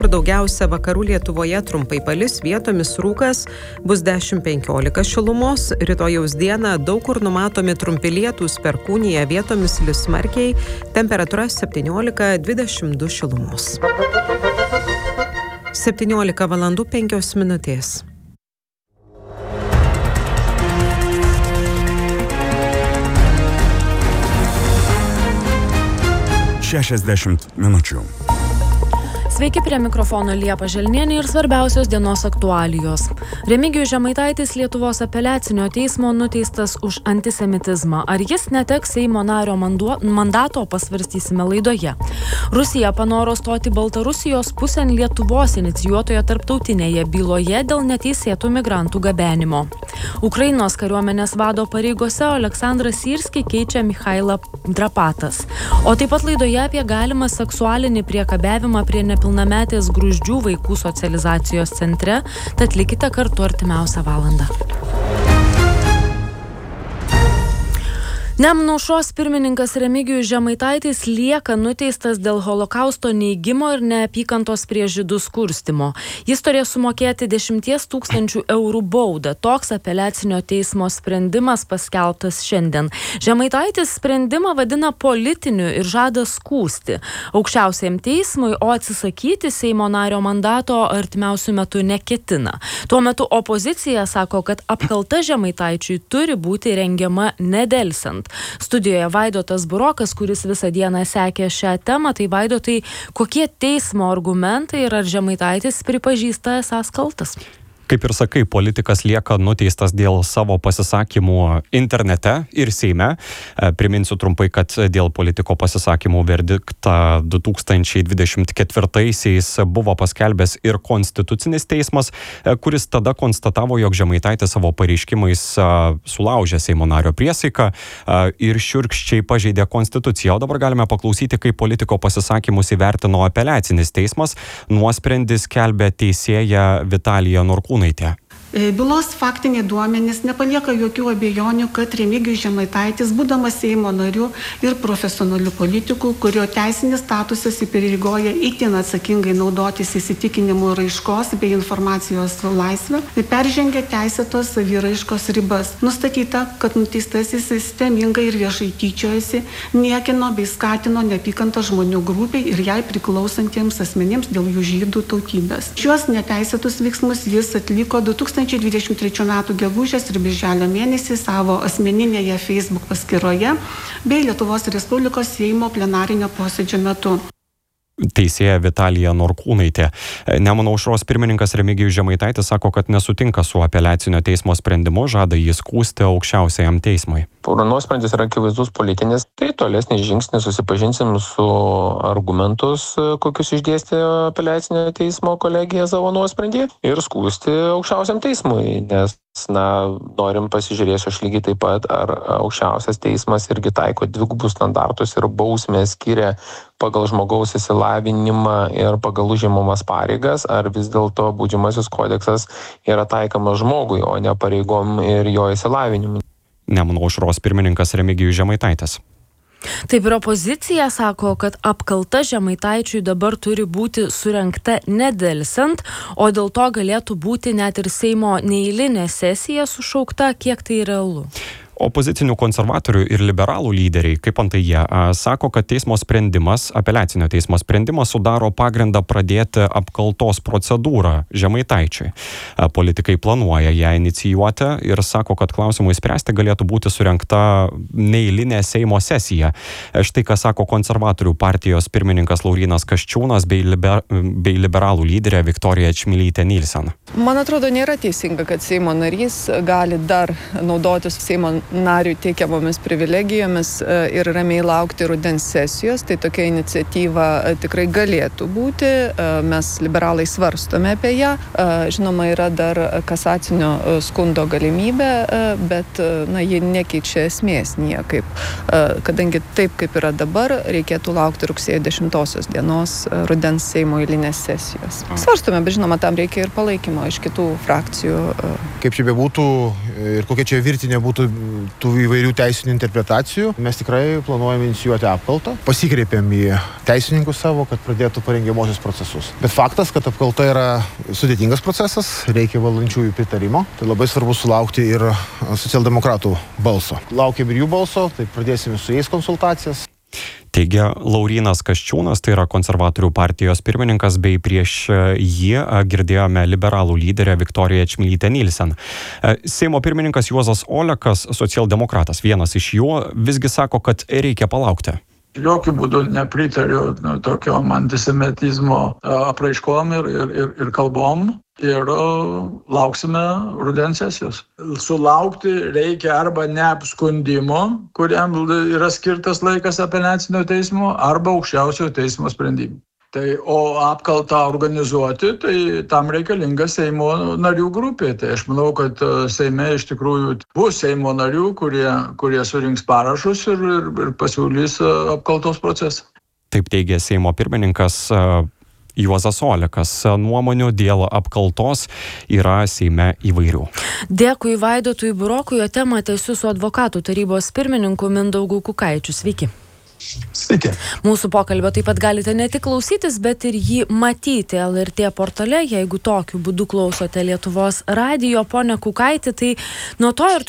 Daugiausia vakarų Lietuvoje trumpai palis, vietomis rūkas, bus 10-15 šilumos. Rytojaus dieną daug kur numatomi trumpi lietūs, perkūnija, vietomis lis smarkiai, temperatūra 17-22 šilumos. 17 valandų 5 minutės. Šešiasdešimt minučių. Sveiki, prie mikrofono Liepa Želnienė ir svarbiausios dienos aktualijos. Remigijus Žemaitaitis Lietuvos apeliacinio teismo nuteistas už antisemitizmą. Ar jis neteks Seimo nario mandato, pasvarstysime laidoje. Rusija panoro stoti Baltarusijos pusėn Lietuvos inicijuotoje tarptautinėje byloje dėl neteisėtų migrantų gabenimo. Ukrainos kariuomenės vado pareigose Aleksandras Syrskį keičia Michailą Drapatas. O taip pat laidoje apie galimą seksualinį priekabiavimą prie nepilnametės Gruzdžių vaikų socializacijos centre, tad likite kartu artimiausią valandą. Nemuno aušros pirmininkas Remigijus Žemaitaitis lieka nuteistas dėl holokausto neigimo ir neapykantos prieš žydus kurstymo. Jis turės sumokėti 10 000 eurų baudą. Toks apeliacinio teismo sprendimas paskelbtas šiandien. Žemaitaitis sprendimą vadina politiniu ir žada skųsti aukščiausiam teismui, o atsisakyti Seimo nario mandato artimiausiu metu neketina. Tuo metu opozicija sako, kad apkalta Žemaitaičiui turi būti rengiama nedelsiant. Studijoje Vaidotas Burokas, kuris visą dieną sekė šią temą. Tai Vaidotai, kokie teismo argumentai ir ar Žemaitaitis pripažįsta esąs kaltas? Kaip ir sakai, politikas lieka nuteistas dėl savo pasisakymų internete ir Seime. Priminsiu trumpai, kad dėl politiko pasisakymų verdiktą 2024-aisiais buvo paskelbęs ir Konstitucinis teismas, kuris tada konstatavo, jog Žemaitaitis savo pareiškimais sulaužė Seimo nario priesaiką ir šiurkščiai pažeidė Konstituciją. O dabar galime paklausyti, kaip politiko pasisakymus įvertino apeliacinis teismas. Nuosprendį skelbė teisėja Vitalija Norkūnaitė. Bylos faktiniai duomenys nepalieka jokių abejonių, kad Remigijus Žemaitaitis, būdamas Seimo nariu ir profesionaliu politiku, kurio teisinis statusas įpareigoja itin atsakingai naudotis įsitikinimų raiškos bei informacijos laisvę, peržengė teisėtos saviraiškos ribas. Nustatyta, kad nuteistasis sistemingai ir viešai tyčiojasi, niekino bei skatino neapykantą žmonių grupiai ir jai priklausantiems asmenims dėl jų žydų tautybės. Šiuos neteisėtus veiksmus jis atliko 2023 m. gegužės ir birželio mėnesį savo asmeninėje Facebook paskyroje bei Lietuvos Respublikos Seimo plenarinio posėdžio metu. Teisėja Vitalija Norkūnaitė. Nemuno aušros pirmininkas Remigijus Žemaitaitis sako, kad nesutinka su apeliacinio teismo sprendimu, žada jį skųsti aukščiausiajam teismui. Nuosprendis yra akivaizdus politinis, tai tolesnis žingsnis, susipažinsim su argumentus, kokius išdėstė apeliacinio teismo kolegija savo nuosprendį ir skųsti aukščiausiam teismui, nes norim pasižiūrėsiu aš lygiai taip pat, ar aukščiausias teismas irgi taiko dvigubus standartus ir bausmę skiria pagal žmogaus išsilavinimą ir pagal užimamas pareigas, ar vis dėlto baudžiamasis kodeksas yra taikomas žmogui, o ne pareigom ir jo išsilavinimui. Nemuno aušros pirmininkas Remigijus Žemaitaitis. Taip ir opozicija sako, kad apkalta Žemaitaičiui dabar turi būti surengta nedelsiant, o dėl to galėtų būti net ir Seimo neeilinė sesija sušaukta, kiek tai realu. Opozicinių konservatorių ir liberalų lyderiai, kaip antai jie, sako, kad teismo sprendimas, apeliacinio teismo sprendimas sudaro pagrindą pradėti apkaltos procedūrą Žemaitaičiui. Politikai planuoja ją inicijuoti ir sako, kad klausimui spręsti galėtų būti surengta neeilinė Seimo sesija. Štai ką sako konservatorių partijos pirmininkas Laurynas Kasčiūnas bei liberalų lyderė Viktorija Čmilytė Nilsen. Man atrodo, nėra teisinga, kad Seimo narys gali dar naudotis Seimo narių teikiamomis privilegijomis ir ramiai laukti rudens sesijos. Tai tokia iniciatyva tikrai galėtų būti. Mes liberalai svarstome apie ją. Žinoma, yra dar kasacinio skundo galimybė, bet ji nekeičia esmės niekaip. Kadangi taip, kaip yra dabar, reikėtų laukti rugsėjo 10 dienos rudens Seimo eilinės sesijos. Svarstome, bet žinoma, tam reikia ir palaikymo iš kitų frakcijų. Kaip čia bebūtų ir kokia čia virtinė būtų tų įvairių teisinių interpretacijų. Mes tikrai planuojame inicijuoti apkaltą. Pasikreipėm į teisininkus savo, kad pradėtų parengiamuosius procesus. Bet faktas, kad apkalta yra sudėtingas procesas, reikia valdančiųjų pritarimo. Tai labai svarbu sulaukti ir socialdemokratų balso. Laukiam ir jų balso, tai pradėsime su jais konsultacijas. Teigia Laurynas Kasčiūnas, tai yra konservatorių partijos pirmininkas, bei prieš jį girdėjome liberalų lyderę Viktoriją Čmilytę Nilsen. Seimo pirmininkas Juozas Olekas, socialdemokratas, vienas iš jų, visgi sako, kad reikia palaukti. Jokių būdų nepritariu tokiom antisemitizmo apraiškom ir kalbom. Ir lauksime rudens sesijos. Sulaukti reikia arba neapskundimo, kuriam yra skirtas laikas apeliacinio teismo, arba aukščiausiojo teismo sprendimų. O apkaltą organizuoti, tai tam reikalinga Seimo narių grupė. Tai aš manau, kad Seime iš tikrųjų bus Seimo narių, kurie surinks parašus ir pasiūlys apkaltos procesą. Taip teigia Seimo pirmininkas Juozas Olekas. Nuomonių dėl apkaltos yra Seime įvairių. Dėkui Vaidotui Burokui, o temą tęsiu su advokatų tarybos pirmininku Mindaugu Kukaičiu. Sveiki. Sveiki. Mūsų pokalbio taip pat galite ne tik klausytis, bet ir jį matyti LRT portale, jeigu tokiu būdu klausote Lietuvos radijo. Pone Kukaiti, tai nuo to ir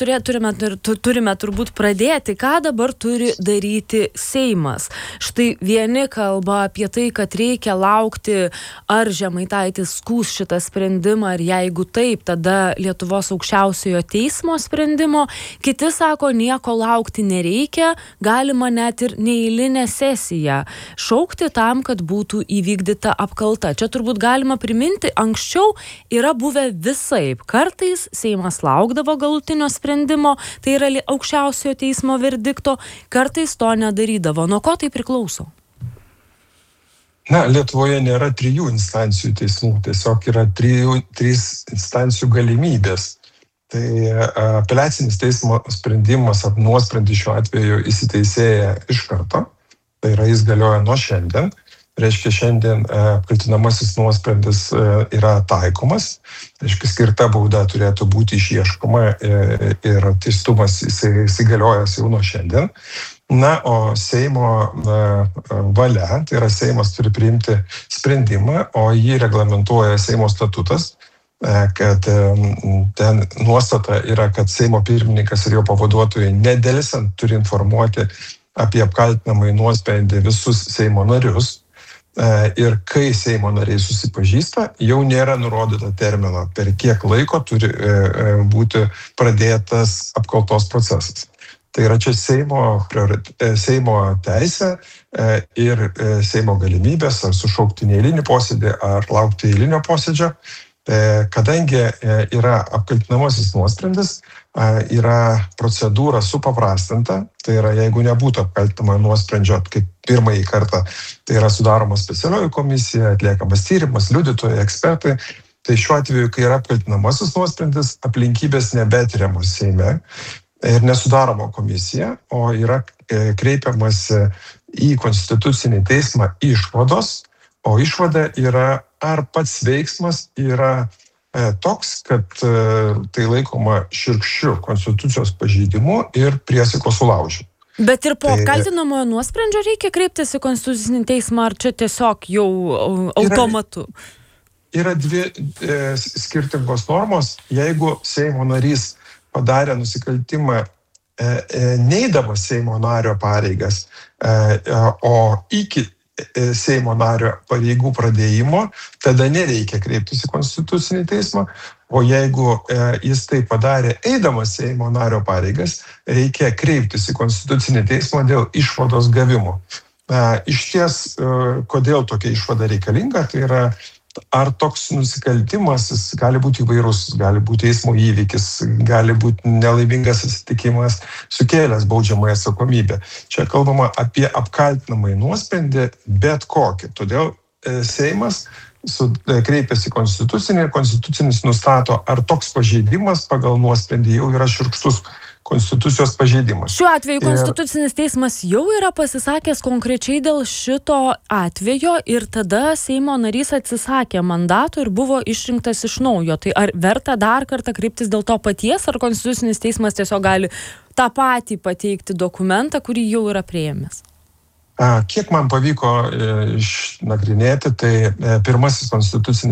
turime turbūt pradėti, ką dabar turi daryti Seimas. Štai vieni kalba apie tai, kad reikia laukti, ar Žemaitaitis skųs šitą sprendimą, ir jeigu taip, tada Lietuvos aukščiausiojo teismo sprendimo. Kiti sako, nieko laukti nereikia, galima net ir neeilinę sesiją šaukti tam, kad būtų įvykdyta apkalta. Čia turbūt galima priminti, anksčiau yra buvę visaip. Kartais Seimas laukdavo galutinio sprendimo, tai yra aukščiausiojo teismo verdikto, kartais to nedarydavo. Nuo ko tai priklauso? Lietuvoje nėra 3 instancijų teismų, tiesiog yra 3 instancijų galimybės. Tai apeliacinis teismo sprendimas ar nuosprendis šiuo atveju įsiteisėja iš karto. Tai yra, jis galioja nuo šiandien. Reiškia, šiandien apkaltinamasis nuosprendis yra taikomas. Reiškia, skirta bauda turėtų būti išieškoma ir teistumas įsigaliojęs jau nuo šiandien. O Seimo valia, tai yra Seimas turi priimti sprendimą, o jį reglamentuoja Seimo statutas, kad ten nuostata yra, kad Seimo pirmininkas ir jo pavaduotojai nedelsiant turi informuoti apie apkaltinamąjį nuosprendį visus Seimo narius. Ir kai Seimo nariai susipažįsta, jau nėra nurodyta termino, per kiek laiko turi būti pradėtas apkaltos procesas. Tai yra čia Seimo teisė ir Seimo galimybės ar sušaukti neeilinį posėdį ar laukti eilinio posėdžio. Kadangi yra apkaltinamasis nuosprendis, yra procedūra supaprastinta, tai yra, jeigu nebūtų apkaltinamojo nuosprendžio kaip pirmąjį kartą, tai yra sudaroma specialioji komisija, atliekamas tyrimas, liudytojai, ekspertai. Tai šiuo atveju, kai yra apkaltinamasis nuosprendis, aplinkybės nebetiriamos Seime ir nesudaroma komisija, o yra kreipiamasi į konstitucinį teismą išvados, o išvada yra, ar pats veiksmas yra toks, kad tai laikoma šiurkščiu konstitucijos pažeidimu ir priesaikos sulaužimu. Bet ir po apkaltinamojo nuosprendžio reikia kreiptis į konstitucinį teismą, ar čia tiesiog jau automatu? Yra 2 skirtingos normos. Jeigu Seimo narys padarė nusikaltimą neeidamas Seimo nario pareigas, o iki Seimo nario pareigų pradėjimo, tada nereikia kreiptis į konstitucinį teismą, o jeigu jis tai padarė eidamas Seimo nario pareigas, reikia kreiptis į konstitucinį teismą dėl išvados gavimo. Iš ties, kodėl tokia išvada reikalinga, tai yra, ar toks nusikaltimas gali būti įvairus, gali būti eismo įvykis, gali būti nelaimingas atsitikimas, sukėlęs baudžiamąją atsakomybę. Čia kalbama apie apkaltinamąjį nuosprendį bet kokį. Todėl Seimas kreipiasi į konstitucinį ir konstitucinis nustato, ar toks pažeidimas pagal nuosprendį jau yra šiurkštus konstitucijos pažeidimas. Šiuo atveju konstitucinis teismas jau yra pasisakęs konkrečiai dėl šito atvejo ir tada Seimo narys atsisakė mandato ir buvo išrinktas iš naujo. Tai ar verta dar kartą kreiptis dėl to paties, ar konstitucinis teismas tiesiog gali tą patį pateikti dokumentą, kurį jau yra priėmęs? Kiek man pavyko išnagrinėti, tai pirmasis konstitucinis